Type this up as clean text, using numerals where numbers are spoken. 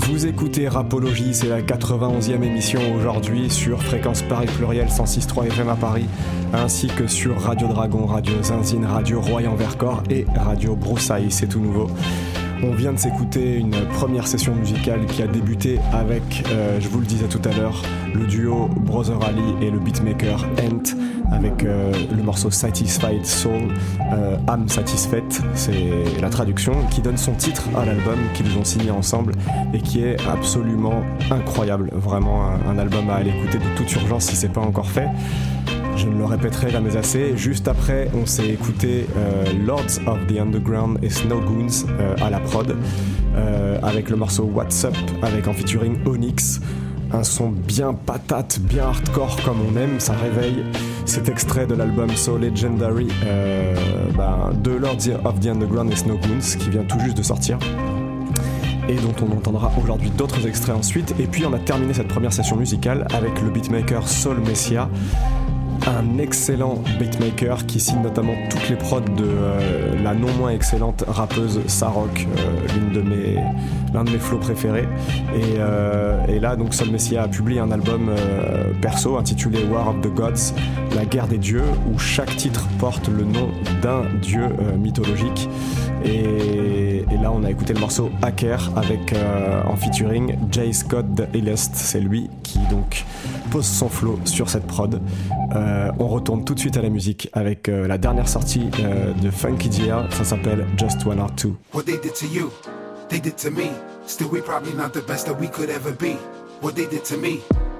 Vous écoutez Rapologie, c'est la 91e émission aujourd'hui sur Fréquence Paris Pluriel 106.3 FM à Paris, ainsi que sur Radio Dragon, Radio Zinzine, Radio Royan-Vercors et Radio Broussailles, c'est tout nouveau. On vient de s'écouter une première session musicale qui a débuté avec, je vous le disais tout à l'heure, le duo Brother Ali et le beatmaker Ent, avec le morceau Satisfied Soul, âme satisfaite, c'est la traduction, qui donne son titre à l'album qu'ils ont signé ensemble et qui est absolument incroyable, vraiment un album à aller écouter de toute urgence si c'est pas encore fait. Je ne le répéterai jamais assez. Juste après, on s'est écouté Lords of the Underground et Snow Goons à la prod, avec le morceau What's Up, avec en featuring Onyx. Un son bien patate, bien hardcore comme on aime, ça réveille. Cet extrait de l'album So Legendary de Lords of the Underground et Snow Goons, qui vient tout juste de sortir, et dont on entendra aujourd'hui d'autres extraits ensuite. Et puis on a terminé cette première session musicale avec le beatmaker Soul Messia, un excellent beatmaker qui signe notamment toutes les prods de la non moins excellente rappeuse Sarok, l'un de mes flows préférés. Et là, donc, Soul Messia a publié un album perso intitulé War of the Gods, la guerre des dieux, où chaque titre porte le nom d'un dieu mythologique. Et là, on a écouté le morceau Hacker avec en featuring Jay Scott the Illest. C'est lui qui donc pose son flow sur cette prod. On retourne tout de suite à la musique avec la dernière sortie de Funky Gia. Ça s'appelle Just One or Two. What they did to you, they did to me. Still we probably not the best that we could ever be. What they did to me,